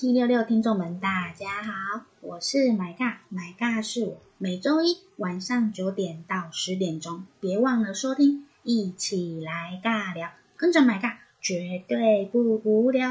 T66听众们大家好，我是买尬，买尬是我，每周一晚上9点到10点钟，别忘了收听，一起来尬聊，跟着买尬绝对不无聊。